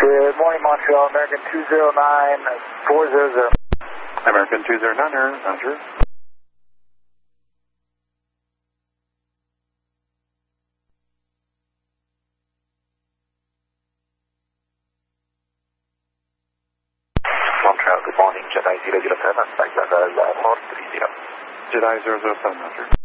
Good morning, Montreal, American 209-400. American 209, Roger. Montreal, good morning, Jedi 007, back to 430. Jedi 007, Roger.